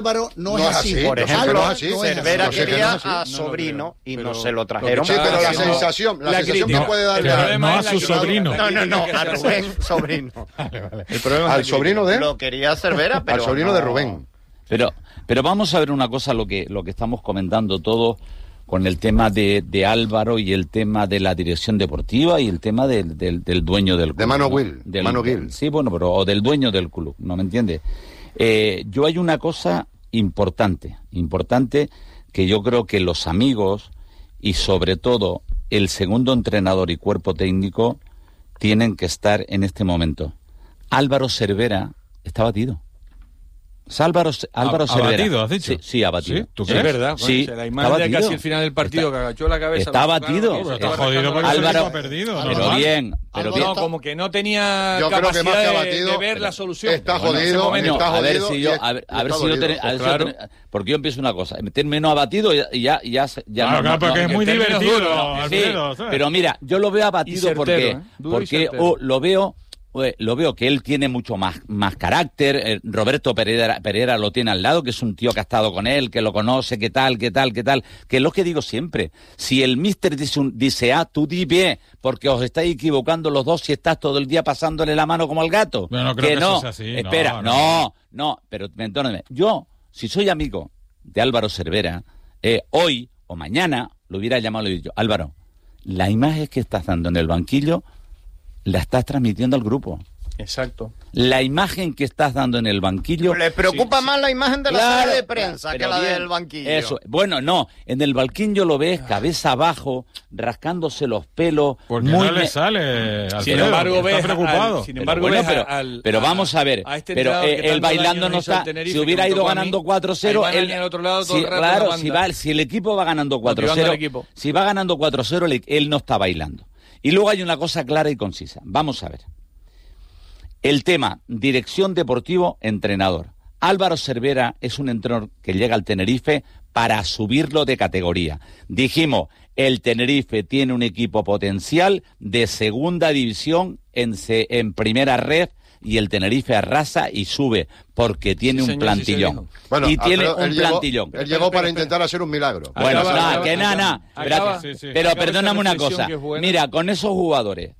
Álvaro no es así. Por ejemplo, no es así. Cervera No, quería no, a Sobrino y no se lo trajeron. Sí, pero la sensación que puede darle no a su sobrino. No, a Rubén Sobrino. El problema ¿al sobrino de? Lo quería Cervera, pero al sobrino de Rubén. Pero vamos a ver una cosa, lo que estamos comentando todos con el tema de Álvaro y el tema de la dirección deportiva y el tema del dueño del club. De Mano ¿no? Will. Mano Gil. Sí, bueno, o del dueño del club, ¿no me entiendes? Yo hay una cosa importante, que yo creo que los amigos y sobre todo el segundo entrenador y cuerpo técnico tienen que estar en este momento. Álvaro Cervera está batido. O sea, Álvaro Cervera. ¿Abatido, has dicho? Sí, abatido. ¿Sí? ¿Tú crees? Es verdad. Sí, la imagen de casi el final del partido que agachó la cabeza. Está abatido. Está jodido porque Álvaro ha perdido. Pero bien. No, como que no tenía yo creo que más que abatido, de ver la solución. Está jodido. A ver si yo porque yo empiezo una cosa, menos abatido y ya claro, porque es muy divertido, Alfredo. Sí, pero mira, yo lo veo abatido certero, porque lo veo que él tiene mucho más carácter. Roberto Pereira lo tiene al lado, que es un tío que ha estado con él, que lo conoce, que tal, que es lo que digo siempre. Si el míster dice A, tú di B, porque os estáis equivocando los dos si estás todo el día pasándole la mano como al gato. Bueno, no creo que eso sea así. Espera, no, pero perdóname. Yo, si soy amigo de Álvaro Cervera, hoy o mañana lo hubiera llamado y le dicho, Álvaro, la imagen que estás dando en el banquillo la estás transmitiendo al grupo. Exacto. La imagen que estás dando en el banquillo... Le preocupa más la imagen de la sala de prensa que la bien, del banquillo. Eso. Bueno, no, en el banquillo lo ves cabeza abajo, rascándose los pelos... Porque no le sale, Alfredo, sin embargo, está preocupado. Pero vamos a ver, pero él bailando no está... Si hubiera ido ganando 4-0... Él al otro lado todo el rato si el equipo va ganando 4-0... Si va ganando 4-0, él no está bailando. Y luego hay una cosa clara y concisa. Vamos a ver. El tema, dirección deportivo, entrenador. Álvaro Cervera es un entrenador que llega al Tenerife para subirlo de categoría. Dijimos, el Tenerife tiene un equipo potencial de segunda división en primera red y el Tenerife arrasa y sube porque tiene un plantillón. Bueno, y tiene Alfredo, un plantillón. Él llegó para intentar hacer un milagro. Bueno, pero perdóname una cosa. Mira, con esos jugadores,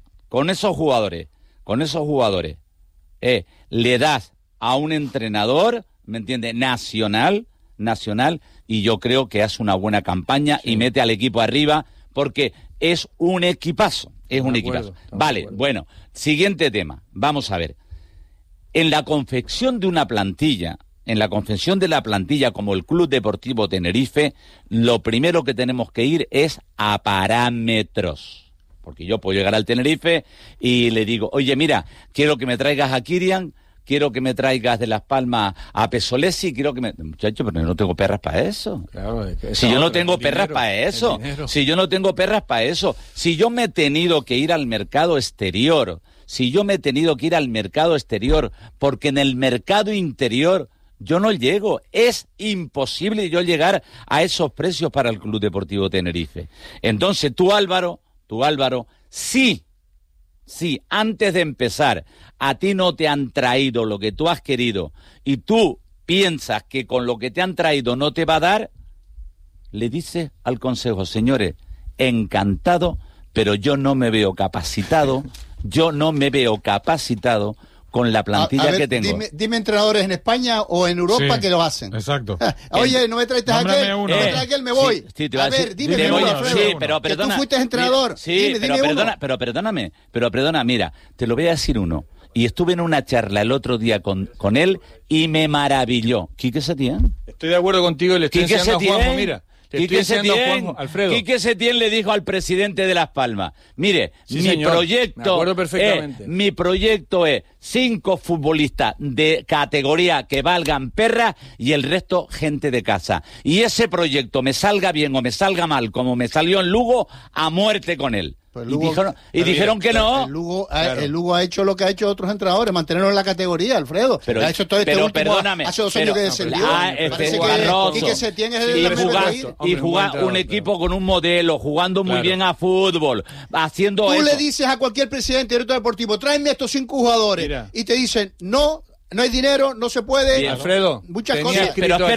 le das a un entrenador, ¿me entiendes? Nacional, y yo creo que hace una buena campaña y mete al equipo arriba porque es un equipazo. Vale, bueno, siguiente tema. Vamos a ver. En la confección de una plantilla, como el Club Deportivo Tenerife, lo primero que tenemos que ir es a parámetros. Porque yo puedo llegar al Tenerife y le digo, oye, mira, quiero que me traigas a Kirian, quiero que me traigas de Las Palmas a Pesolesi, Muchacho, pero no tengo perras para eso. Claro, si yo no tengo perras para eso. Si yo me he tenido que ir al mercado exterior, porque en el mercado interior yo no llego. Es imposible yo llegar a esos precios para el Club Deportivo Tenerife. Entonces tú, Álvaro, sí, antes de empezar, a ti no te han traído lo que tú has querido y tú piensas que con lo que te han traído no te va a dar, le dices al consejo, señores, encantado, pero yo no me veo capacitado con la plantilla que tengo. Dime entrenadores en España o en Europa que lo hacen. Exacto. Oye, no me traes a aquel, me voy. Dime uno, Alfredo. Sí, pero perdona. Que tú fuiste entrenador. Pero perdóname, mira, te lo voy a decir uno. Y estuve en una charla el otro día con él y me maravilló. ¿Quique Setién? Estoy de acuerdo contigo y le estoy enseñando a Juanjo, mira. Quique Setién le dijo al presidente de Las Palmas, mire, mi proyecto es 5 futbolistas de categoría que valgan perras y el resto gente de casa. Y ese proyecto me salga bien o me salga mal, como me salió en Lugo, a muerte con él. Pues dijeron que no. El Lugo ha hecho lo que ha hecho otros entrenadores, mantenerlo en la categoría, Alfredo. Pero ha hecho todo perdóname, hace 2 años que descendió. Y jugar un equipo con un modelo, jugando muy bien a fútbol, haciendo Tú eso. le dices a cualquier presidente director deportivo, tráeme a estos 5 jugadores. Y te dicen, no hay dinero, no se puede. Alfredo, muchas cosas. Pero